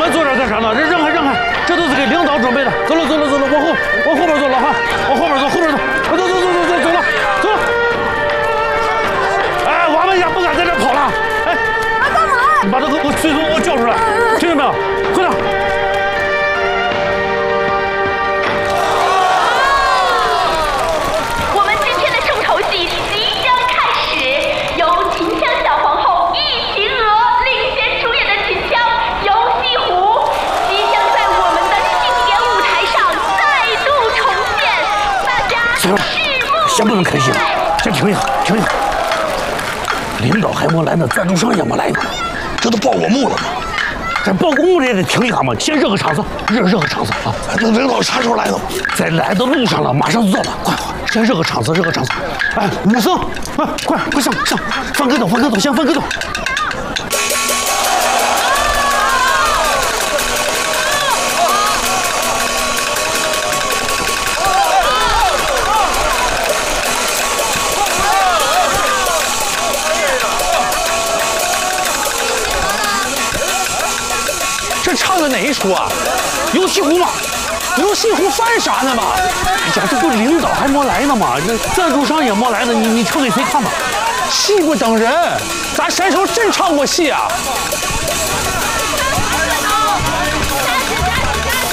还坐这干啥呢？这让开，这都是给领导准备的。走了，往后边走，老韩，往后边走，走了。哎，我们也不敢在这跑了。哎， 干嘛？ 你把这个随从给我叫出来，听见没有？快点！ 我们今天的重头戏即将开始，由秦腔小皇后易秦娥领衔主演的秦腔《游戏湖》即将在我们的庆典舞台上再度重现，大家拭目先不能开心，先停一下。领导还没来呢，赞助商也没来呢，这都报过幕了吗？这报过幕也得停一下嘛，先热个场子，热个场子啊！ 那领导啥时候来的？ 在来的路上了，马上就到了，快，先热个场子。哎，武僧，快上，翻跟头，先翻跟头。 这唱的哪一出啊？游戏湖吗？游戏湖翻啥呢嘛？ 哎呀，这不领导还没来呢吗？这赞助商也没来呢，你唱给谁看吧？ 戏不等人，咱啥时候真唱过戏啊？